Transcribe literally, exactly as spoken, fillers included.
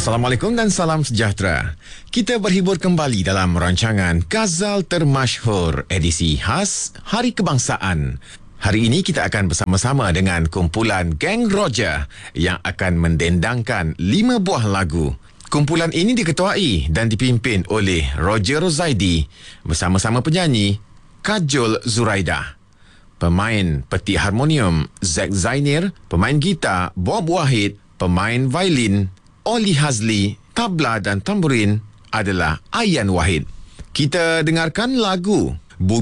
Assalamualaikum dan salam sejahtera. Kita berhibur kembali dalam rancangan Ghazal Termasyhur edisi khas Hari Kebangsaan. Hari ini kita akan bersama-sama dengan kumpulan Geng Roger yang akan mendendangkan lima buah lagu. Kumpulan ini diketuai dan dipimpin oleh Roger Rozaidi bersama-sama penyanyi Kajol Zuraida, pemain peti harmonium Zack Zainir, pemain gitar Bob Wahid, pemain violin Oli Hazli, tabla dan tamburin adalah Ayan Wahid. Kita dengarkan lagu